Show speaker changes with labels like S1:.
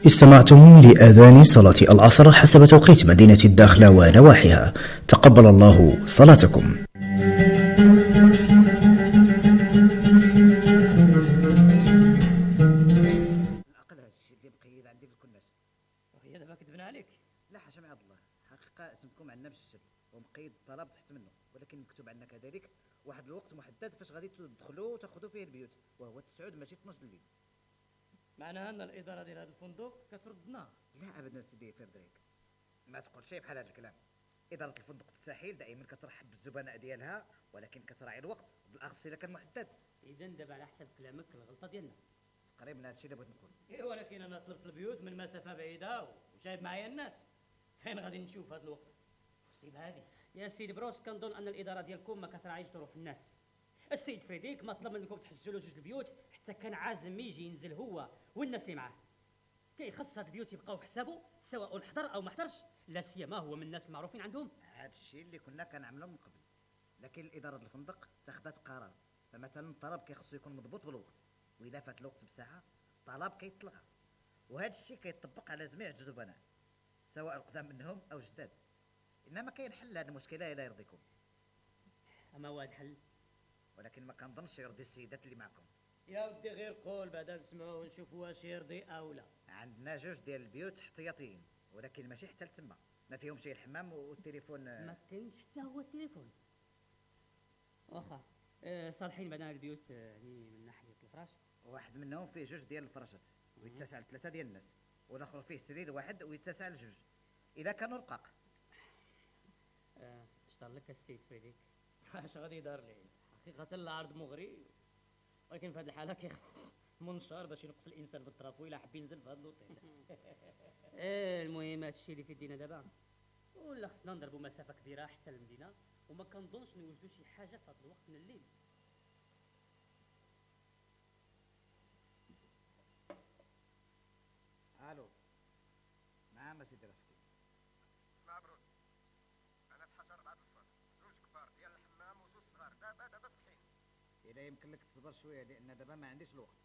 S1: استمعتم لآذان صلاة العصر حسب توقيت مدينة الداخلة ونواحيها. تقبل الله صلاتكم.
S2: العقل هذا الشيء اللي مقيد عندي في الكناس.
S3: وهي دابا كذبنا عليك؟
S2: لا حاشا مع الله، حقيقة اسمكم عندنا بالشد ومقيد الطلب تحت منه، ولكن مكتوب عندنا كذلك واحد الوقت محدد فاش غادي تدخلوا وتاخذوا فيه البيوت، وهو 9 ماشي 12 الليل.
S3: معناها ان الاداره ديال هذا الفندق كتردنا؟
S2: لا ابدا سيدي فريدريك، ما تقول شيء بحال هذا الكلام. إدارة الفندق الساحل دائما كترحب بالزبناء ديالها، ولكن كتراعي الوقت بالاخص الا كان محدد.
S3: اذا دابا على حسب كلامك الغلطه ديالنا.
S2: تقريبا هذا الشيء اللي بغيت نقول.
S3: إيه ولكن انا طلبت البيوت من مسافه بعيده وجايب معايا الناس، فين غادي نشوف هذا الوقت؟ مصيبه هذه يا سيدي بروس. كنظن ان الاداره ديالكم ما كتراعيش ظروف الناس. السيد فريديك ما طلب منكم تحجزوا له جوج البيوت حتى كان عازم يجي ينزل هو والناس اللي معاه. كيخص هاد البيوت يبقاو حسابه سواء حضر او ما حضرش، لا سيما هو من الناس المعروفين عندهم.
S2: هذا الشيء اللي كنا كنعملوه من قبل، لكن إدارة الفندق اتخذت قرار. فمثلا الطلب كيخصو يكون مضبوط بالوقت، واذا فات الوقت بساعه الطلب كيتلغى، وهذا الشيء كيطبق على جميع الزبناء سواء القدام منهم او الجداد. انما كاين حل لهذه المشكله الا يرضيكم.
S3: اما واحد حل،
S2: ولكن ما كنظنش يرضي السيدات اللي معكم.
S3: يا ودي غير قول بعدا نسمعوه ونشوفوا واش يرضي او لا.
S2: عندنا جوج ديال البيوت احتياطيين، ولكن ماشي حتى لتما، ما فيهم شي الحمام والتليفون.
S3: ما كاينش حتى هو التليفون. واخا صالحين بعدا البيوت يعني من ناحيه الفراش.
S2: واحد منهم فيه جوج ديال الفراشات ويتسع لثلاثه ديال الناس، والاخر فيه سرير واحد ويتسع لجوج اذا كانوا رقاق.
S3: اشتغل لك السيد فريديك. اش غادي يدار لي؟ حقيقه العرض مغري، ولكن في هذه الحاله كيخص منشار باش ينقص الانسان بالطرافو الا حاب ينزل في هذا اللوطيل. المهم هذا الشيء اللي في يدينا دابا، ولا خصنا نضربوا مسافه كبيره حتى المدينه، وما كنظنش نوجدوا شي حاجه في هذا الوقت من الليل.
S2: الو، نعم اسيدي رفيقي.
S4: اسمع بروس، انا تحشر بعض الفرق، زوج كبار ديال الحمام وزوج صغار دابا فاتحين.
S2: الا يمكن لك تصبر شويه لان دابا ما عنديش الوقت.